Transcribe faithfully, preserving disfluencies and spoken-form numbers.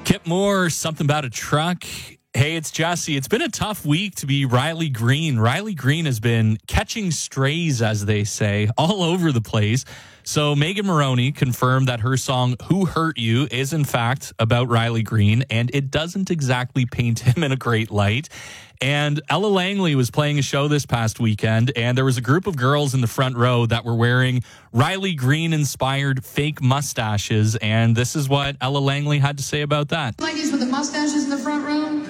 Kip Moore, something about a truck. Hey, it's Jesse. It's been a tough week to be Riley Green. Riley Green has been catching strays, as they say, all over the place. So Megan Moroney confirmed that her song Who Hurt You is in fact about Riley Green, and it doesn't exactly paint him in a great light. And Ella Langley was playing a show this past weekend, and there was a group of girls in the front row that were wearing Riley Green-inspired fake mustaches, and this is what Ella Langley had to say about that. Ladies with the mustaches in the front row,